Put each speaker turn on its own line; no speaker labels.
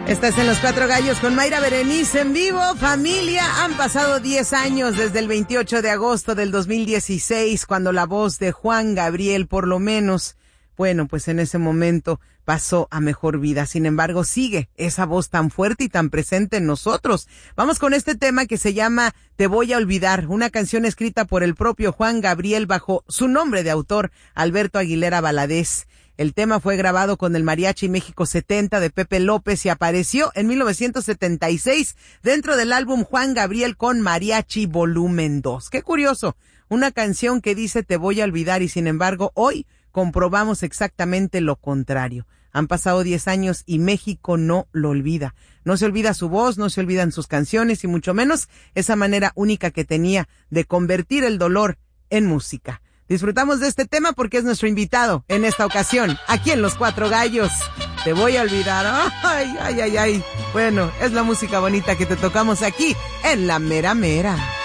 Estás en Los Cuatro Gallos con Mayra Berenice en vivo. Familia, han pasado 10 años desde el 28 de agosto del 2016, cuando la voz de Juan Gabriel, por lo menos, bueno, pues en ese momento pasó a mejor vida. Sin embargo, sigue esa voz tan fuerte y tan presente en nosotros. Vamos con este tema que se llama Te voy a olvidar, una canción escrita por el propio Juan Gabriel bajo su nombre de autor, Alberto Aguilera Valadez. El tema fue grabado con el Mariachi México 70 de Pepe López y apareció en 1976 dentro del álbum Juan Gabriel con Mariachi Volumen 2. Qué curioso, una canción que dice te voy a olvidar y sin embargo hoy comprobamos exactamente lo contrario. Han pasado 10 años y México no lo olvida. No se olvida su voz, no se olvidan sus canciones y mucho menos esa manera única que tenía de convertir el dolor en música. Disfrutamos de este tema porque es nuestro invitado en esta ocasión, aquí en Los Cuatro Gallos. Te voy a olvidar. Ay, ay, ay, ay. Bueno, es la música bonita que te tocamos aquí en La Mera Mera.